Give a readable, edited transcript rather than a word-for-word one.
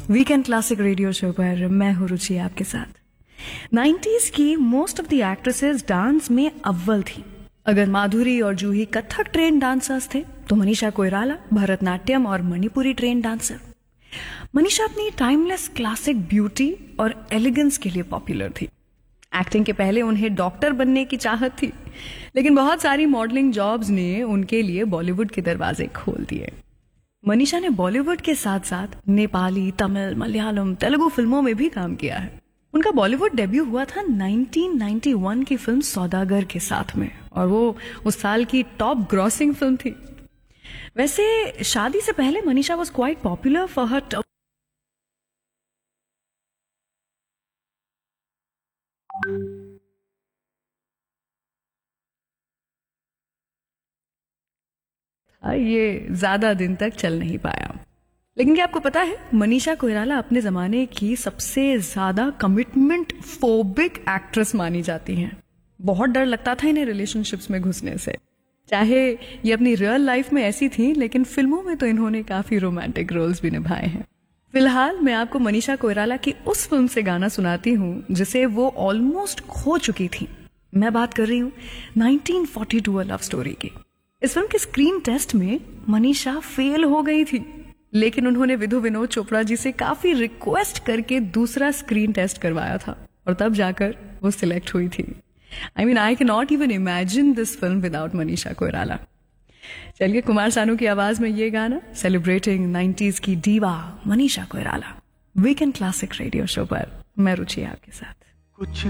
Weekend classic radio show पर मैं हूं रुचि आपके साथ। 90s की most of the actresses dance में अव्वल थी। अगर माधुरी और जूही कथक ट्रेन डांसर्स थे तो मनीषा कोइराला भरतनाट्यम और मणिपुरी ट्रेन डांसर। मनीषा अपनी टाइमलेस क्लासिक ब्यूटी और एलिगेंस के लिए पॉपुलर थी। एक्टिंग के पहले उन्हें डॉक्टर बनने की चाहत थी, लेकिन बहुत सारी मॉडलिंग जॉब्स ने उनके लिए बॉलीवुड के दरवाजे खोल दिए। मनीषा ने बॉलीवुड के साथ साथ नेपाली, तमिल, मलयालम, तेलुगु फिल्मों में भी काम किया है। उनका बॉलीवुड डेब्यू हुआ था 1991 की फिल्म सौदागर के साथ में, और वो उस साल की टॉप ग्रॉसिंग फिल्म थी। वैसे शादी से पहले Manisha was quite popular for her ये ज्यादा दिन तक चल नहीं पाया। लेकिन क्या आपको पता है, मनीषा कोइराला अपने जमाने की सबसे ज्यादा कमिटमेंट फोबिक एक्ट्रेस मानी जाती हैं। बहुत डर लगता था इन्हें रिलेशनशिप्स में घुसने से। चाहे ये अपनी रियल लाइफ में ऐसी थी, लेकिन फिल्मों में तो इन्होंने काफी रोमांटिक रोल्स भी निभाए हैं। फिलहाल मैं आपको मनीषा कोइराला की उस फिल्म से गाना सुनाती हूँ जिसे वो ऑलमोस्ट खो चुकी थी। मैं बात कर रही हूँ 1942 लव स्टोरी की। इस फिल्म के स्क्रीन टेस्ट में मनीषा फेल हो गई थी, लेकिन उन्होंने विधु विनोद चोपड़ा जी से काफी रिक्वेस्ट करके दूसरा स्क्रीन टेस्ट करवाया था, और तब जाकर वो सिलेक्ट हुई थी। I can not even imagine this film without Manisha Koirala. चलिए, कुमार सानू की आवाज में ये गाना, सेलिब्रेटिंग 90s की diva Manisha Koirala, weekend classic radio show पर मैं रुचि आपके साथ।